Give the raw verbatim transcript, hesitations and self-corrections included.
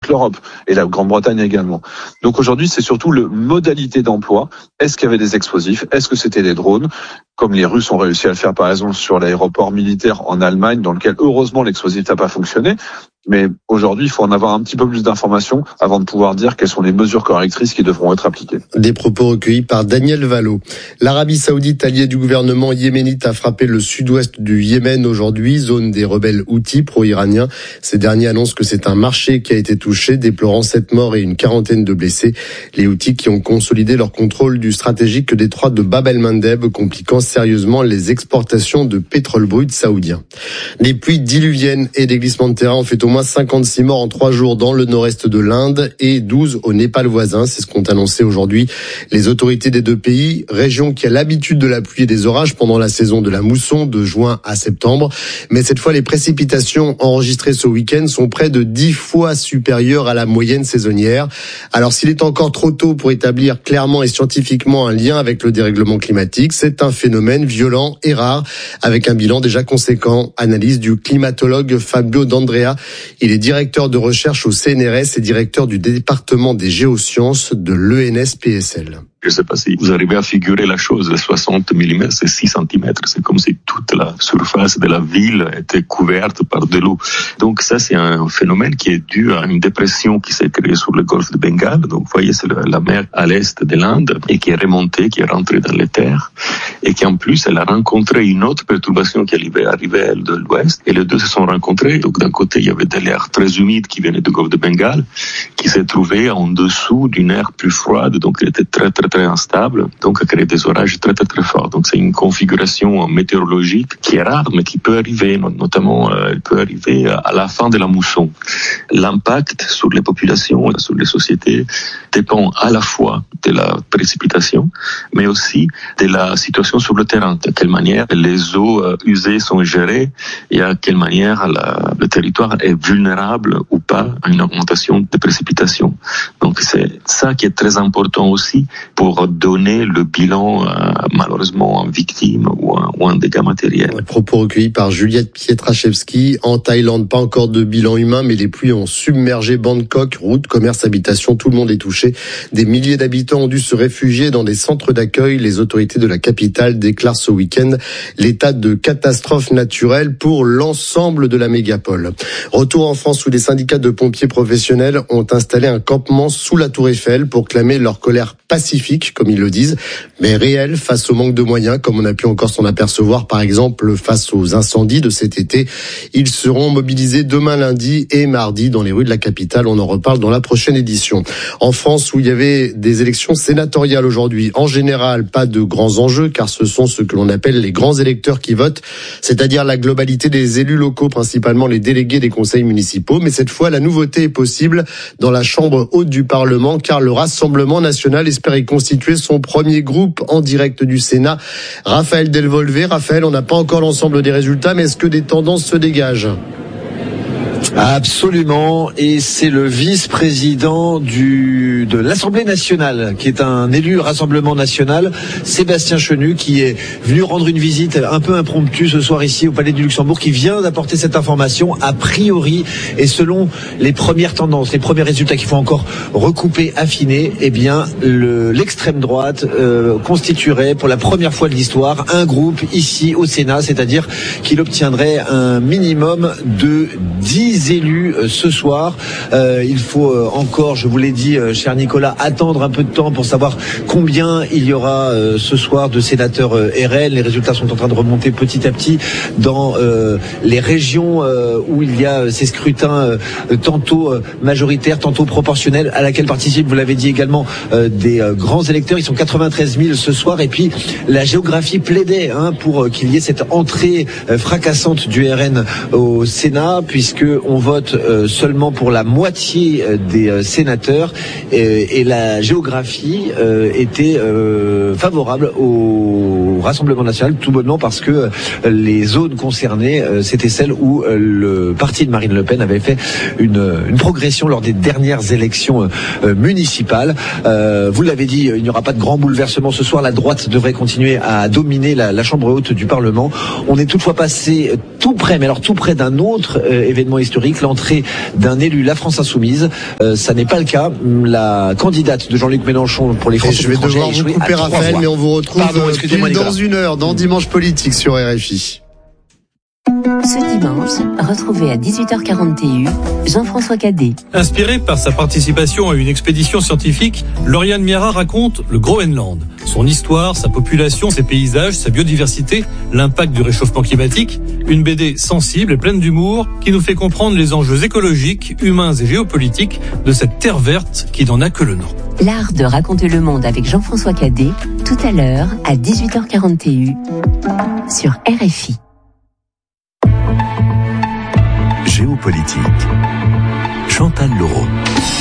l'Europe et la Grande-Bretagne également. Donc aujourd'hui, c'est surtout le modalité d'emploi. Est-ce qu'il y avait des explosifs? Est-ce que c'était des drones? Comme les Russes ont réussi à le faire par exemple sur l'aéroport militaire en Allemagne, dans lequel heureusement l'explosif n'a pas fonctionné. Mais aujourd'hui, il faut en avoir un petit peu plus d'informations avant de pouvoir dire quelles sont les mesures correctrices qui devront être appliquées. Des propos recueillis par Daniel Valo. L'Arabie Saoudite, alliée du gouvernement yéménite, a frappé le sud-ouest du Yémen aujourd'hui, zone des rebelles houthis pro-iraniens. Ces derniers annoncent que c'est un marché qui a été touché, déplorant sept morts et une quarantaine de blessés. Les houthis qui ont consolidé leur contrôle du stratégique détroit de Bab el-Mandeb, compliquant sérieusement les exportations de pétrole brut saoudien. Des pluies diluviennes et des glissements de terrain ont fait au moins cinquante-six morts en trois jours dans le nord-est de l'Inde et douze au Népal voisin. C'est ce qu'ont annoncé aujourd'hui les autorités des deux pays, région qui a l'habitude de la pluie et des orages pendant la saison de la mousson de juin à septembre. Mais cette fois, les précipitations enregistrées ce week-end sont près de dix fois supérieures à la moyenne saisonnière. Alors s'il est encore trop tôt pour établir clairement et scientifiquement un lien avec le dérèglement climatique, c'est un phénomène violent et rare avec un bilan déjà conséquent. Analyse du climatologue Fabio D'Andrea. Il est directeur de recherche au C N R S et directeur du département des géosciences de l'E N S P S L. Je ne sais pas si vous arrivez à figurer la chose, soixante millimètres, c'est six centimètres. C'est comme si toute la surface de la ville était couverte par de l'eau. Donc ça, c'est un phénomène qui est dû à une dépression qui s'est créée sur le golfe de Bengale. Donc vous voyez, c'est la mer à l'est de l'Inde et qui est remontée, qui est rentrée dans les terres et qui en plus, elle a rencontré une autre perturbation qui arrivait, arrivait de l'ouest et les deux se sont rencontrés. Donc d'un côté, il y avait de l'air très humide qui venait du golfe de Bengale qui s'est trouvé en dessous d'une air plus froide. Donc il était très, très très instable, donc a créé des orages très très très forts. Donc c'est une configuration météorologique qui est rare, mais qui peut arriver, notamment euh, elle peut arriver à la fin de la mousson. L'impact sur les populations, sur les sociétés, dépend à la fois de la précipitation, mais aussi de la situation sur le terrain, de quelle manière les eaux usées sont gérées et à quelle manière la, le territoire est vulnérable ou pas à une augmentation de précipitations. Donc c'est ça qui est très important aussi pour donner le bilan euh, malheureusement en victime ou en, ou en dégâts matériels. Propos recueillis par Juliette Pietraszewski. En Thaïlande, pas encore de bilan humain, mais les pluies ont submergé Bangkok, routes, commerces, habitations, tout le monde est touché. Des milliers d'habitants ont dû se réfugier dans des centres d'accueil. Les autorités de la capitale déclarent ce week-end l'état de catastrophe naturelle pour l'ensemble de la mégapole. Retour en France où les syndicats de pompiers professionnels ont installé un campement sous la Tour Eiffel pour clamer leur colère pacifique, comme ils le disent, mais réelle face au manque de moyens, comme on a pu encore s'en apercevoir, par exemple, face aux incendies de cet été. Ils seront mobilisés demain lundi et mardi dans les rues de la capitale. On en reparle dans la prochaine édition. En France, où il y avait des élections sénatoriales aujourd'hui, en général, pas de grands enjeux, car ce sont ce que l'on appelle les grands électeurs qui votent, c'est-à-dire la globalité des élus locaux, principalement les délégués des conseils municipaux. Mais cette fois, la nouveauté est possible dans la chambre haute du Parlement, car le Rassemblement national espère y constituer son premier groupe en direct du Sénat. Raphaël Delvolvé. Raphaël, on n'a pas encore l'ensemble des résultats, mais est-ce que des tendances se dégagent ? Absolument, et c'est le vice-président du de l'Assemblée nationale, qui est un élu Rassemblement national, Sébastien Chenu, qui est venu rendre une visite un peu impromptue ce soir ici au Palais du Luxembourg, qui vient d'apporter cette information. A priori, et selon les premières tendances, les premiers résultats qu'il faut encore recouper, affiner, eh bien le, l'extrême droite euh, constituerait pour la première fois de l'histoire un groupe ici au Sénat, c'est-à-dire qu'il obtiendrait un minimum de dix élus euh, ce soir. Euh, il faut euh, encore, je vous l'ai dit, euh, cher Nicolas, attendre un peu de temps pour savoir combien il y aura euh, ce soir de sénateurs euh, R L. Les résultats sont en train de remonter petit à petit dans euh, les régions euh, où il y a euh, ces scrutins euh, tantôt euh, majoritaires, tantôt proportionnels, à laquelle participent, vous l'avez dit également, euh, des euh, grands électeurs. Ils sont quatre-vingt-treize mille ce soir. Et puis la géographie plaidait hein, pour euh, qu'il y ait cette entrée euh, fracassante du R N au Sénat, puisque on vote euh, seulement pour la moitié euh, des euh, sénateurs et, et la géographie euh, était euh, favorable aux au Rassemblement national, tout bonnement parce que les zones concernées, c'était celles où le parti de Marine Le Pen avait fait une, une progression lors des dernières élections municipales. Euh, vous l'avez dit, il n'y aura pas de grand bouleversement ce soir. La droite devrait continuer à dominer la, la chambre haute du Parlement. On est toutefois passé tout près, mais alors tout près d'un autre euh, événement historique, l'entrée d'un élu, la France Insoumise. Euh, ça n'est pas le cas. La candidate de Jean-Luc Mélenchon pour les Français je vais devoir vous couper, Raphaël, mais on vous retrouve Pardon, dans une heure dans Dimanche Politique sur R F I. Ce dimanche, retrouvez à dix-huit heures quarante et un Jean-François Cadet. Inspiré par sa participation à une expédition scientifique, Lauriane Miara raconte le Groenland. Son histoire, sa population, ses paysages, sa biodiversité, l'impact du réchauffement climatique. Une B D sensible et pleine d'humour qui nous fait comprendre les enjeux écologiques, humains et géopolitiques de cette terre verte qui n'en a que le nom. L'art de raconter le monde avec Jean-François Cadet, tout à l'heure à dix-huit heures quarante et un sur R F I. Géopolitique. Chantal Leroux.